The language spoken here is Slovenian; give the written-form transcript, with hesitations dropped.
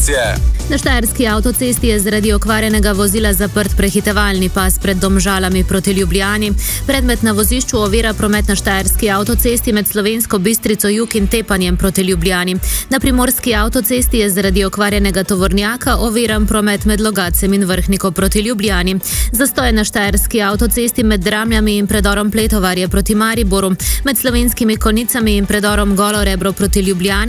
informacije. Na štajerski avtocesti je zaradi okvarjenega vozila zaprt prehitevalni pas pred Domžalami proti Ljubljani. Predmet na vozišču ovira promet na štajerski avtocesti med Slovensko Bistrico jug in Tepanjem proti Ljubljani. Na primorski avtocesti je zaradi okvarjenega tovornjaka oviran promet med Logacem in Vrhniko proti Ljubljani. Zastoj na štajerski avtocesti med Dramljami in predorom Pletovarje proti Mariboru, med Slovenskimi Konjicami in predorom Golo Rebro proti Ljubljani